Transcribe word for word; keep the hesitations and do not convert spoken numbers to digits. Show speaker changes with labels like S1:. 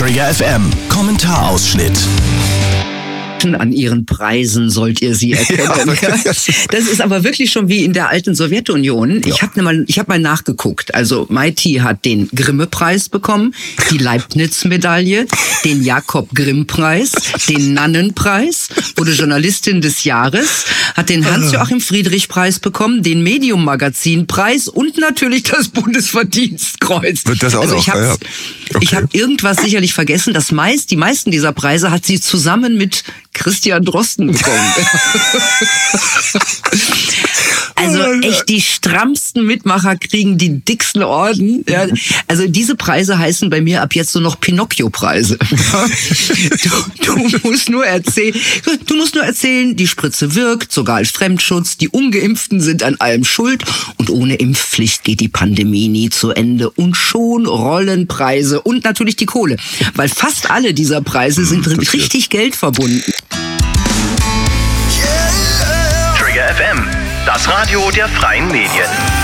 S1: Trigger F M, Kommentarausschnitt.
S2: An ihren Preisen sollt ihr sie erkennen. Ja, das ist aber wirklich schon wie in der alten Sowjetunion. Ich
S3: ja.
S2: habe mal, ich habe mal nachgeguckt. Also Maiti hat den Grimme-Preis bekommen, die Leibniz-Medaille, den Jakob-Grimm-Preis, den Nannen-Preis, wurde Journalistin des Jahres, hat den Hans-Joachim-Friedrich-Preis bekommen, den Medium-Magazin-Preis und natürlich das Bundesverdienstkreuz.
S3: Wird das auch
S2: also ich
S3: noch?
S2: habe
S3: Ja. Okay.
S2: ich hab irgendwas sicherlich vergessen. Das meist, die meisten dieser Preise hat sie zusammen mit Christian Drosten bekommen. Also echt, die strammsten Mitmacher kriegen die dicksten Orden. Ja, also diese Preise heißen bei mir ab jetzt nur noch Pinocchio-Preise. Du, du musst nur erzählen, du musst nur erzählen, die Spritze wirkt, sogar als Fremdschutz, die Ungeimpften sind an allem schuld und ohne Impfpflicht geht die Pandemie nie zu Ende und schon rollen Preise und natürlich die Kohle, weil fast alle dieser Preise sind richtig geldverbunden.
S1: Trigger F M, das Radio der freien Medien.